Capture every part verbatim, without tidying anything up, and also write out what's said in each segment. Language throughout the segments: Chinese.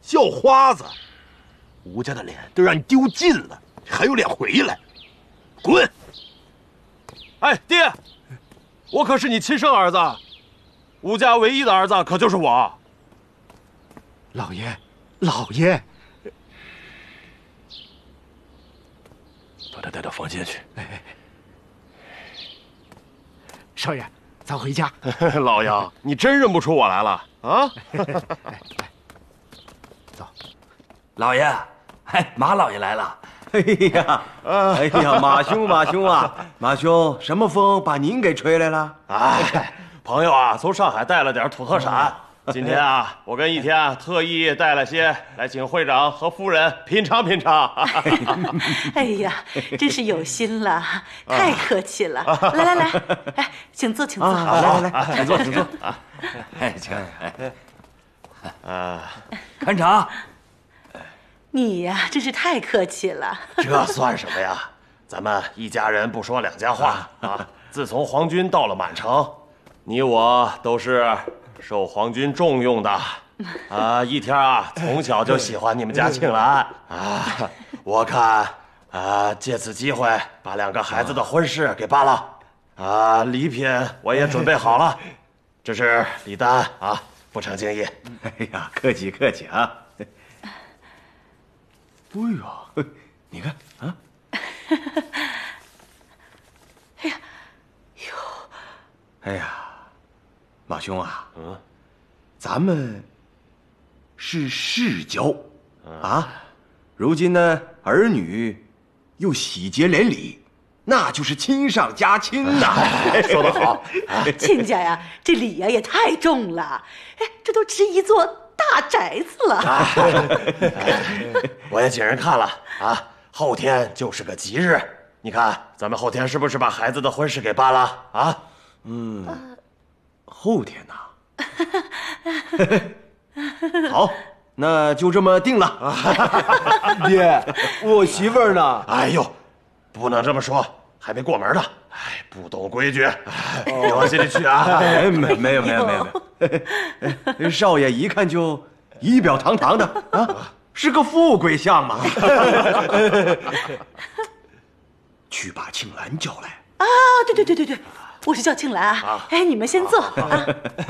叫花子，吴家的脸都让你丢尽了，还有脸回来？滚！ 哎，爹，我可是你亲生儿子，吴家唯一的儿子可就是我。 老爷，老爷， 把他带到房间去。 哎，少爷，咱回家。 老杨，你真认不出我来了啊？ 走， 老爷，哎，马老爷来了。哎呀，哎呀，马兄，马兄啊，马兄，什么风把您给吹来了？ 哎，朋友啊，从上海带了点土特产。今天啊，我跟一天啊特意带了些来请会长和夫人品尝品尝。 哎呀，真是有心了，太客气了。来来来，哎，请坐，请坐。 来来来，请坐，请坐。哎，请。哎， 啊， 看茶。 你呀，真是太客气了。 这算什么呀？咱们一家人不说两家话啊！自从皇军到了满城，你我都是受皇军重用的。啊，一天啊，从小就喜欢你们家庆兰啊。我看啊，借此机会把两个孩子的婚事给办了。啊，礼品我也准备好了，这是礼单啊，不成敬意。 哎呀，客气客气啊。哎呦，你看啊！ 哎呀，哟！ 哎呀，马兄啊，嗯，咱们是世交啊，如今呢，儿女又喜结连理，那就是亲上加亲呐。 说得好， 亲家呀，这礼呀也太重了，哎，这都值一座大宅子了。啊、 我也请人看了啊，后天就是个吉日，你看咱们后天是不是把孩子的婚事给办了啊？ 嗯，呃、后天呐。好，那就这么定了。 爹，我媳妇儿呢？ 哎呦，不能这么说，还没过门呢。哎，不懂规矩，别往心里去啊！ 哎，没没有没有没有没有，少爷一看就仪表堂堂的啊，是个富贵相嘛。去把庆兰叫来。 啊，对对对对对，我是叫庆兰啊。哎，你们先坐啊。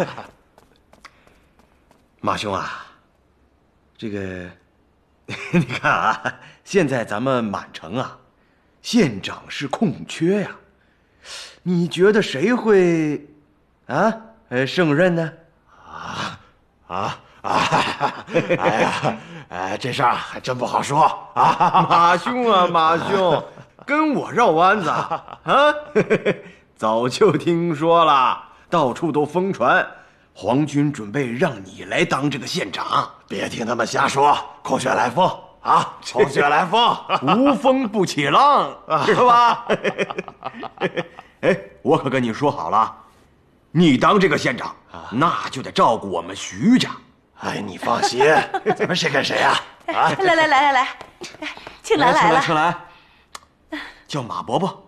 马兄啊，这个你看啊，现在咱们满城啊，县长是空缺呀。你觉得谁会，啊，呃，胜任呢？ 啊啊啊！哎呀，哎，这事儿还真不好说啊。 马兄啊，马兄，跟我绕弯子啊！啊，早就听说了，到处都疯传，皇军准备让你来当这个县长。 别听他们瞎说，空穴来风啊！空穴来风， 无风不起浪，是吧？哎，我可跟你说好了，你当这个县长，那就得照顾我们徐家。 哎，你放心，咱们谁跟谁呀？ 啊！来来来来来，哎，庆兰来了。 庆兰，叫马伯伯。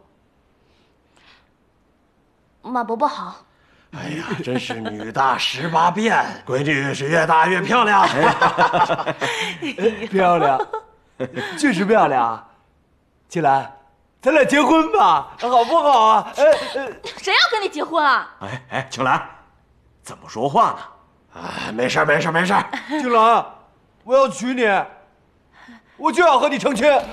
马伯伯好。 哎呀，真是女大十八变，闺女是越大越漂亮。 漂亮，确实漂亮。庆兰。咱俩结婚吧，好不好啊？哎， 谁要跟你结婚啊？ 哎哎，庆兰，怎么说话呢？ 哎，没事没事没事。 庆兰，我要娶你，我就要和你成亲。哎，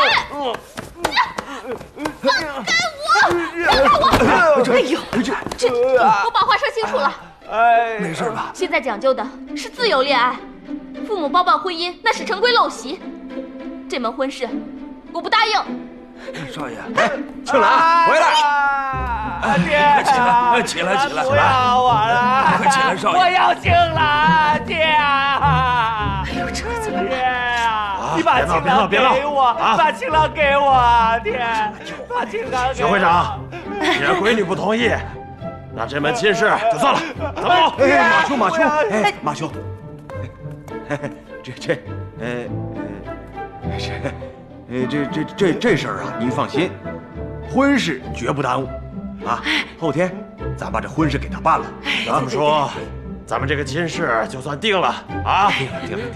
放开我！放开我！哎呦，这我把话说清楚了。 哎，没事吧？ 现在讲究的是自由恋爱，父母包办婚姻那是陈规陋习，这门婚事我不答应。 少爷，哎，庆兰，回来！ 哎，爹， 起来，起来，起来， 不要我了！ 快起来，少爷！ 我要庆兰，爹！哎呦，这可怎么办？ 爹呀，你把庆兰给我，把庆兰给我，爹！把庆兰给我。 徐会长，既然闺女不同意，那这门亲事就算了。走！ 哎，马兄，马兄，哎，马兄，这这，呃呃，这。呃，这这这这事儿啊，您放心，婚事绝不耽误，啊，后天咱把这婚事给他办了。 咱们说，咱们这个亲事就算定了啊！ 定了，定了，定